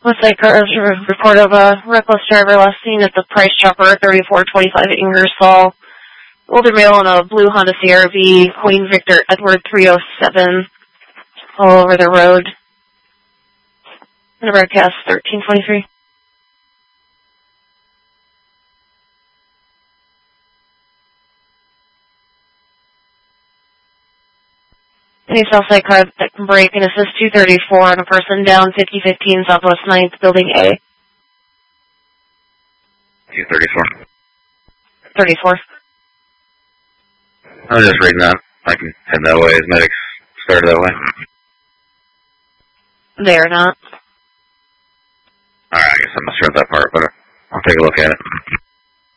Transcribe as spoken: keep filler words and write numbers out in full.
Looks like a report of a reckless driver last seen at the Price Chopper, thirty-four twenty-five Ingersoll. Older male in a blue Honda C R V, Queen Victor Edward three oh seven, all over the road. And a broadcast thirteen twenty-three. Any Southside car that can brake and assist two thirty-four on a person down fifty fifteen Southwest ninth, Building A. two thirty-four. thirty-four. I was just reading that. I can head that way as medics started that way. They are not. Alright, I guess I'm not sure of that part, but I'll take a look at it.